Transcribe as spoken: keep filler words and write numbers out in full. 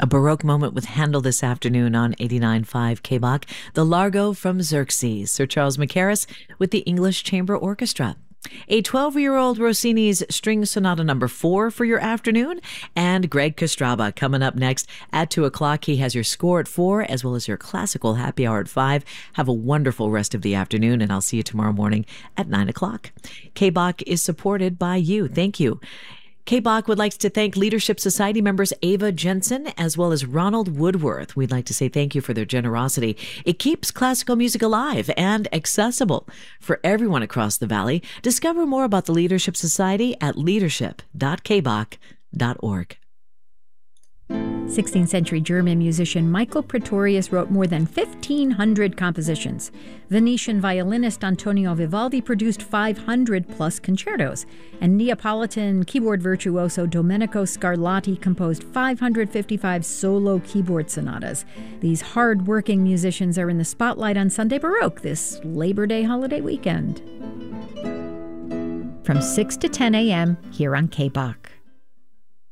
A Baroque moment with Handel this afternoon on eighty-nine point five K B O C. The Largo from Xerxes, Sir Charles Mackerras with the English Chamber Orchestra. A twelve-year-old Rossini's String Sonata number four for your afternoon, and Greg Kostraba coming up next at two o'clock. He has your score at four, as well as your classical happy hour at five. Have a wonderful rest of the afternoon, and I'll see you tomorrow morning at nine o'clock. K B O C is supported by you. Thank you. K B O C would like to thank Leadership Society members Ava Jensen as well as Ronald Woodworth. We'd like to say thank you for their generosity. It keeps classical music alive and accessible for everyone across the valley. Discover more about the Leadership Society at leadership dot k b o c dot org. sixteenth century German musician Michael Praetorius wrote more than fifteen hundred compositions. Venetian violinist Antonio Vivaldi produced five hundred plus concertos. And Neapolitan keyboard virtuoso Domenico Scarlatti composed five hundred fifty-five solo keyboard sonatas. These hard-working musicians are in the spotlight on Sunday Baroque this Labor Day holiday weekend. From six to ten a.m. here on K B O C.